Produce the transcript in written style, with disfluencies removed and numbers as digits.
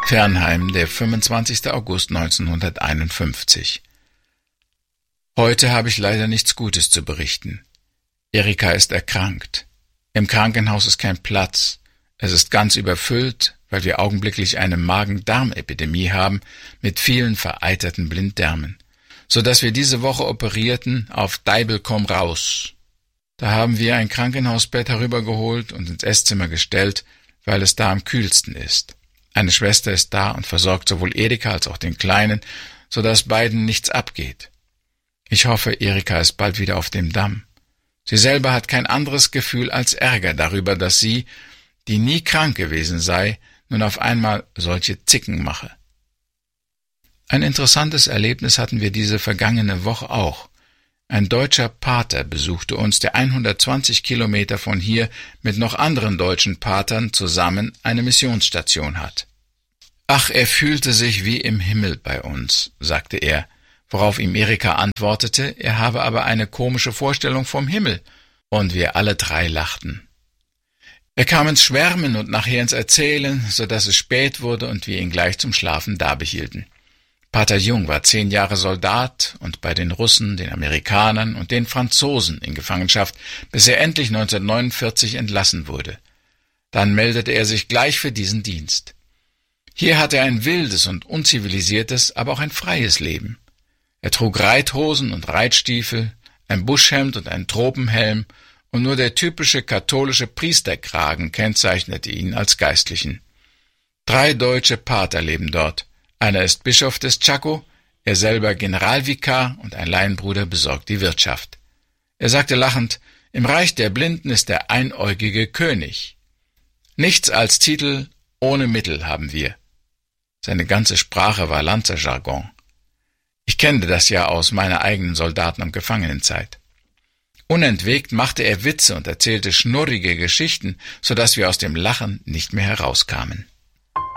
Fernheim, der 25. August 1951. Heute habe ich leider nichts Gutes zu berichten. Erika ist erkrankt. Im Krankenhaus ist kein Platz. Es ist ganz überfüllt, weil wir augenblicklich eine Magen-Darm-Epidemie haben mit vielen vereiterten Blinddarmen, sodass wir diese Woche operierten auf Deibel komm raus. Da haben wir ein Krankenhausbett herübergeholt und ins Esszimmer gestellt, weil es da am kühlsten ist. Eine Schwester ist da und versorgt sowohl Erika als auch den Kleinen, sodass beiden nichts abgeht. Ich hoffe, Erika ist bald wieder auf dem Damm. Sie selber hat kein anderes Gefühl als Ärger darüber, dass sie, die nie krank gewesen sei, nun auf einmal solche Zicken mache. Ein interessantes Erlebnis hatten wir diese vergangene Woche auch. Ein deutscher Pater besuchte uns, der 120 Kilometer von hier mit noch anderen deutschen Patern zusammen eine Missionsstation hat. »Ach, er fühlte sich wie im Himmel bei uns«, sagte er, worauf ihm Erika antwortete, er habe aber eine komische Vorstellung vom Himmel, und wir alle drei lachten. Er kam ins Schwärmen und nachher ins Erzählen, so dass es spät wurde und wir ihn gleich zum Schlafen dabehielten. Pater Jung war 10 Jahre Soldat und bei den Russen, den Amerikanern und den Franzosen in Gefangenschaft, bis er endlich 1949 entlassen wurde. Dann meldete er sich gleich für diesen Dienst. Hier hatte er ein wildes und unzivilisiertes, aber auch ein freies Leben. Er trug Reithosen und Reitstiefel, ein Buschhemd und einen Tropenhelm, und nur der typische katholische Priesterkragen kennzeichnete ihn als Geistlichen. 3 deutsche Pater leben dort. Einer ist Bischof des Chaco, er selber Generalvikar und ein Laienbruder besorgt die Wirtschaft. Er sagte lachend, im Reich der Blinden ist der einäugige König. Nichts als Titel, ohne Mittel haben wir. Seine ganze Sprache war Lanzerjargon. Ich kennte das ja aus meiner eigenen Soldaten- und Gefangenenzeit. Unentwegt machte er Witze und erzählte schnurrige Geschichten, so dass wir aus dem Lachen nicht mehr herauskamen.